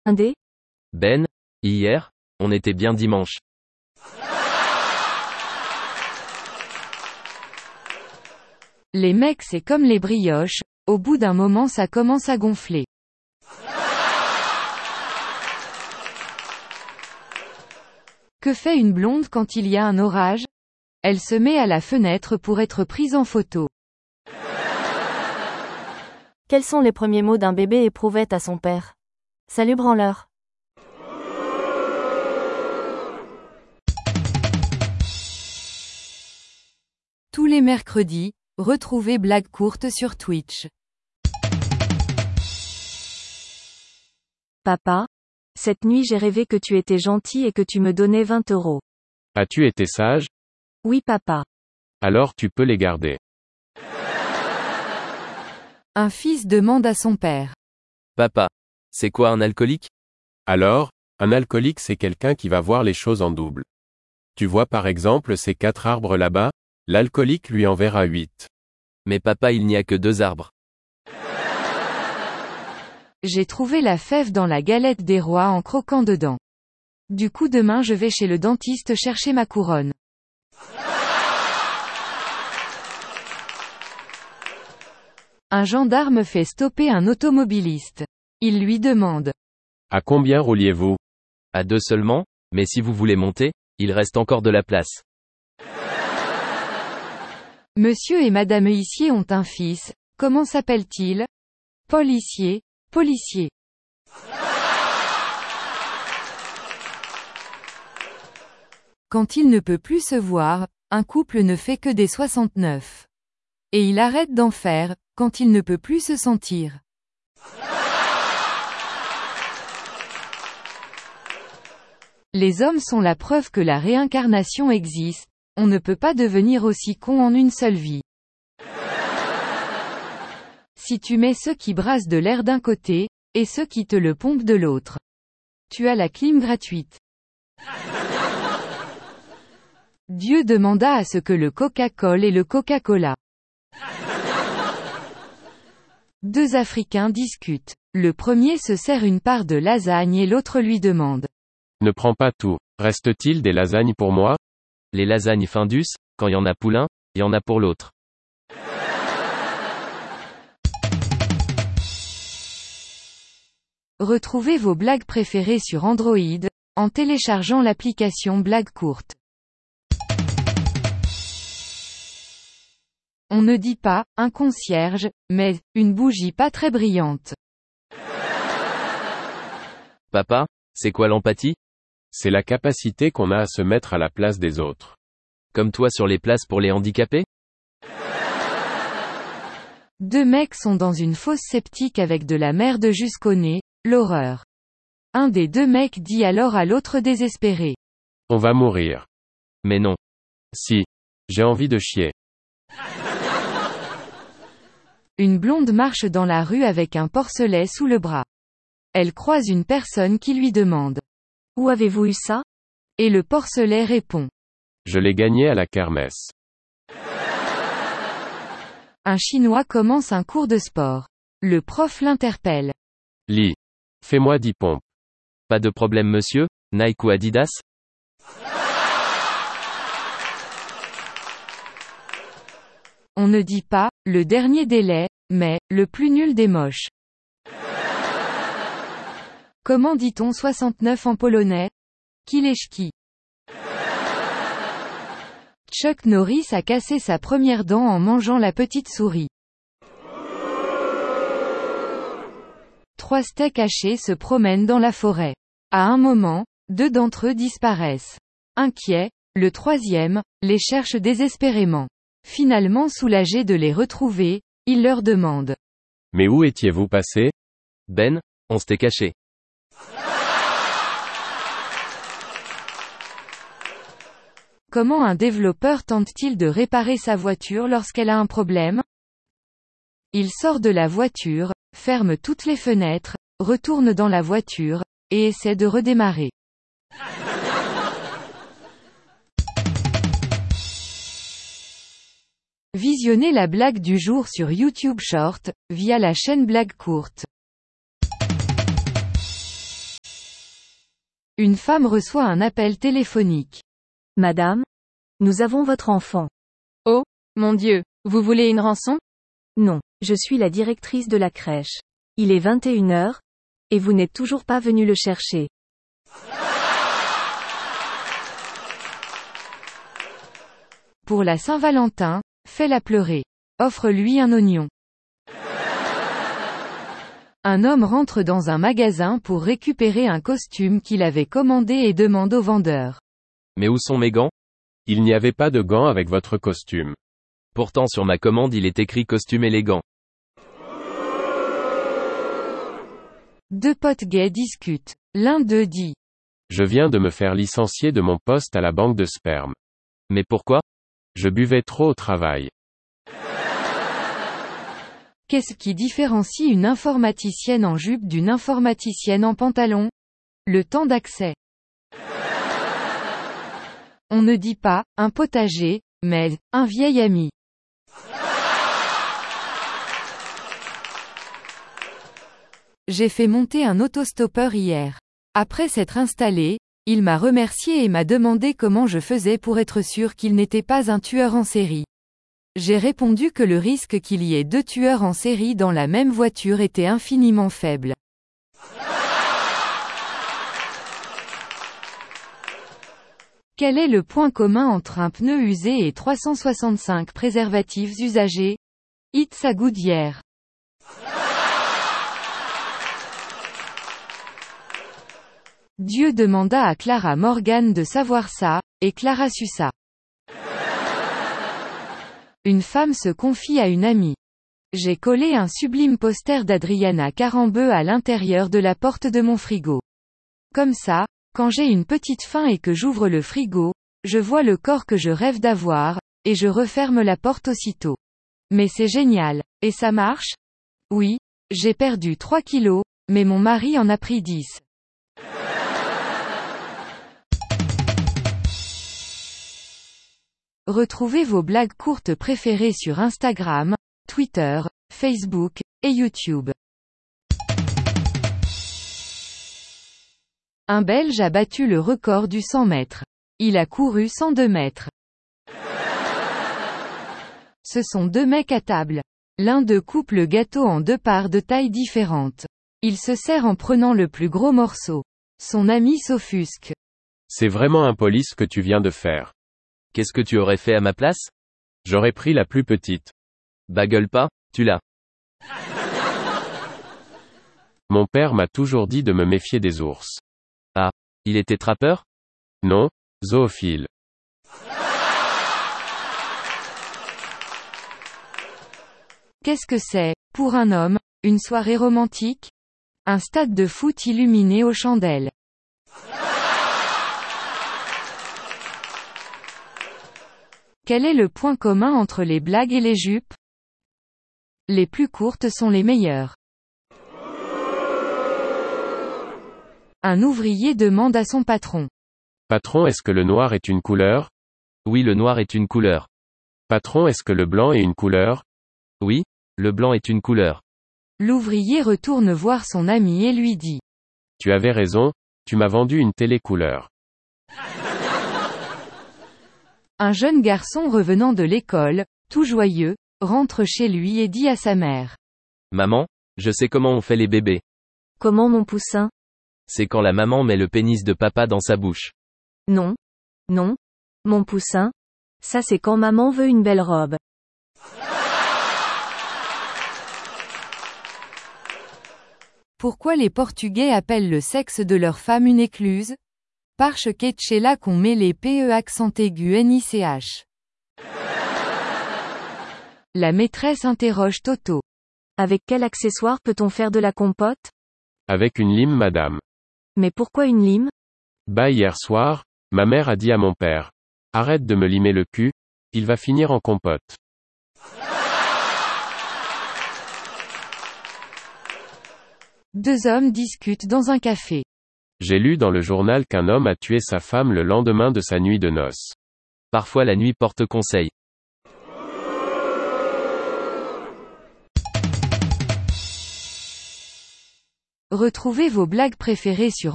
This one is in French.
Indé? Ben, hier, on était bien dimanche. Les mecs c'est comme les brioches, au bout d'un moment ça commence à gonfler. Que fait une blonde quand il y a un orage? Elle se met à la fenêtre pour être prise en photo. Quels sont les premiers mots d'un bébé éprouvette à son père? Salut branleur. Tous les mercredis, retrouvez Blague courte sur Twitch. Papa? Cette nuit j'ai rêvé que tu étais gentil et que tu me donnais 20 €. As-tu été sage? Oui papa. Alors tu peux les garder. Un fils demande à son père. Papa, c'est quoi un alcoolique? Alors, un alcoolique c'est quelqu'un qui va voir les choses en double. Tu vois par exemple ces 4 arbres là-bas, l'alcoolique lui en verra 8. Mais papa, il n'y a que 2 arbres. J'ai trouvé la fève dans la galette des rois en croquant dedans. Du coup demain je vais chez le dentiste chercher ma couronne. Un gendarme fait stopper un automobiliste. Il lui demande. À combien rouliez-vous? À 2 seulement, mais si vous voulez monter, il reste encore de la place. Monsieur et madame Huissier ont un fils, comment s'appelle-t-il? Paul Huissier, policier. Quand il ne peut plus se voir, un couple ne fait que des 69. Et il arrête d'en faire, quand il ne peut plus se sentir. Les hommes sont la preuve que la réincarnation existe, on ne peut pas devenir aussi con en une seule vie. Si tu mets ceux qui brassent de l'air d'un côté, et ceux qui te le pompent de l'autre, tu as la clim gratuite. Dieu demanda à ce que le Coca-Cola et le Coca-Cola. 2 Africains discutent. Le premier se sert une part de lasagne et l'autre lui demande. Ne prends pas tout. Reste-t-il des lasagnes pour moi? Les lasagnes Findus, quand y en a pour l'un, y en a pour l'autre. Retrouvez vos blagues préférées sur Android, en téléchargeant l'application Blague courte. On ne dit pas, un concierge, mais, une bougie pas très brillante. Papa, c'est quoi l'empathie? C'est la capacité qu'on a à se mettre à la place des autres. Comme toi sur les places pour les handicapés? 2 mecs sont dans une fosse septique avec de la merde jusqu'au nez, l'horreur. Un des 2 mecs dit alors à l'autre désespéré. On va mourir. Mais non. Si. J'ai envie de chier. Une blonde marche dans la rue avec un porcelet sous le bras. Elle croise une personne qui lui demande. Où avez-vous eu ça? Et le porcelet répond. Je l'ai gagné à la kermesse. Un Chinois commence un cours de sport. Le prof l'interpelle. Lis. Fais-moi 10 pompes. Pas de problème monsieur, Nike ou Adidas? On ne dit pas, le dernier délai, mais, le plus nul des moches. Comment dit-on 69 en polonais? Kileszki. Chuck Norris a cassé sa première dent en mangeant la petite souris. 3 steaks hachés se promènent dans la forêt. À un moment, 2 d'entre eux disparaissent. Inquiet, le 3e, les cherche désespérément. Finalement soulagé de les retrouver, il leur demande. Mais où étiez-vous passé? Ben, on s'était caché. Comment un développeur tente-t-il de réparer sa voiture lorsqu'elle a un problème? Il sort de la voiture, ferme toutes les fenêtres, retourne dans la voiture, et essaie de redémarrer. Visionnez la blague du jour sur YouTube Short, via la chaîne Blague courte. Une femme reçoit un appel téléphonique. Madame, nous avons votre enfant. Oh, mon Dieu, vous voulez une rançon? Non, je suis la directrice de la crèche. Il est 21 heures, et vous n'êtes toujours pas venu le chercher. Pour la Saint-Valentin, fais-la pleurer. Offre-lui un oignon. Un homme rentre dans un magasin pour récupérer un costume qu'il avait commandé et demande au vendeur. Mais où sont mes gants? Il n'y avait pas de gants avec votre costume. Pourtant sur ma commande il est écrit costume élégant. Deux potes gays discutent. L'un d'eux dit. Je viens de me faire licencier de mon poste à la banque de sperme. Mais pourquoi? Je buvais trop au travail. Qu'est-ce qui différencie une informaticienne en jupe d'une informaticienne en pantalon? Le temps d'accès. On ne dit pas, un potager, mais, un vieil ami. J'ai fait monter un autostoppeur hier. Après s'être installé, il m'a remercié et m'a demandé comment je faisais pour être sûr qu'il n'était pas un tueur en série. J'ai répondu que le risque qu'il y ait 2 tueurs en série dans la même voiture était infiniment faible. Quel est le point commun entre un pneu usé et 365 préservatifs usagés? It's a Goodyear. Dieu demanda à Clara Morgan de savoir ça, et Clara sut ça. Une femme se confie à une amie. J'ai collé un sublime poster d'Adriana Carambeu à l'intérieur de la porte de mon frigo. Comme ça, quand j'ai une petite faim et que j'ouvre le frigo, je vois le corps que je rêve d'avoir, et je referme la porte aussitôt. Mais c'est génial. Et ça marche? Oui, j'ai perdu 3 kilos, mais mon mari en a pris 10. Retrouvez vos blagues courtes préférées sur Instagram, Twitter, Facebook, et YouTube. Un Belge a battu le record du 100 mètres. Il a couru 102 mètres. Ce sont 2 mecs à table. L'un d'eux coupe le gâteau en 2 parts de taille différentes. Il se sert en prenant le plus gros morceau. Son ami s'offusque. C'est vraiment impoli ce que tu viens de faire. Qu'est-ce que tu aurais fait à ma place? J'aurais pris la plus petite. Bah gueule pas, tu l'as. Mon père m'a toujours dit de me méfier des ours. Ah, il était trappeur? Non, zoophile. Qu'est-ce que c'est, pour un homme, une soirée romantique? Un stade de foot illuminé aux chandelles. Quel est le point commun entre les blagues et les jupes? Les plus courtes sont les meilleures. Un ouvrier demande à son patron. Patron, est-ce que le noir est une couleur? Oui, le noir est une couleur. Patron, est-ce que le blanc est une couleur? Oui, le blanc est une couleur. L'ouvrier retourne voir son ami et lui dit. Tu avais raison, tu m'as vendu une télé couleur. Un jeune garçon revenant de l'école, tout joyeux, rentre chez lui et dit à sa mère. Maman, je sais comment on fait les bébés. Comment mon poussin? C'est quand la maman met le pénis de papa dans sa bouche. Non. Non. Mon poussin. Ça c'est quand maman veut une belle robe. Pourquoi les Portugais appellent le sexe de leur femme une écluse? Parce que c'est là qu'on met les PE accent aigu NICH. La maîtresse interroge Toto. Avec quel accessoire peut-on faire de la compote? Avec une lime, madame. Mais pourquoi une lime? Bah hier soir, ma mère a dit à mon père. Arrête de me limer le cul, il va finir en compote. Deux hommes discutent dans un café. J'ai lu dans le journal qu'un homme a tué sa femme le lendemain de sa nuit de noces. Parfois la nuit porte conseil. Retrouvez vos blagues préférées sur